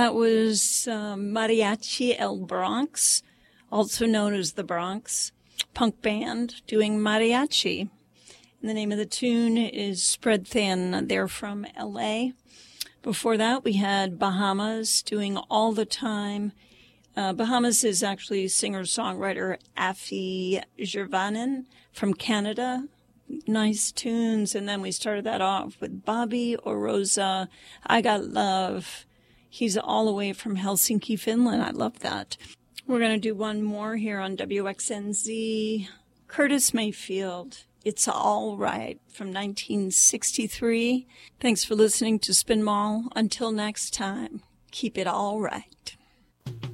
That was Mariachi El Bronx, also known as the Bronx, punk band doing mariachi. And the name of the tune is Spread Thin. They're from L.A. Before that, we had Bahamas doing All the Time. Bahamas is actually singer-songwriter Afi Jervanen from Canada. Nice tunes. And then we started that off with Bobby Oroza, I Got Love. He's all the way from Helsinki, Finland. I love that. We're going to do one more here on WXNZ. Curtis Mayfield, It's All Right, from 1963. Thanks for listening to Spin Mall. Until next time, keep it all right.